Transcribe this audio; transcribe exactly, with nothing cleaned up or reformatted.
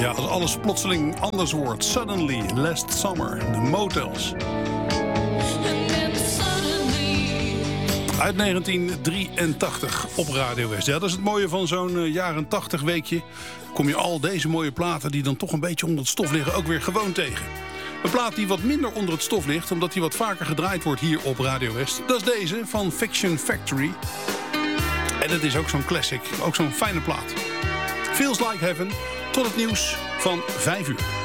Ja, als alles plotseling anders wordt. Suddenly, Last Summer, de Motels. Uit negentien drieëntachtig op Radio West. Ja, dat is het mooie van zo'n uh, jaren tachtig weekje. Kom je al deze mooie platen die dan toch een beetje onder het stof liggen ook weer gewoon tegen. Een plaat die wat minder onder het stof ligt, omdat die wat vaker gedraaid wordt hier op Radio West. Dat is deze van Fiction Factory. En het is ook zo'n classic, ook zo'n fijne plaat. Feels Like Heaven, tot het nieuws van vijf uur.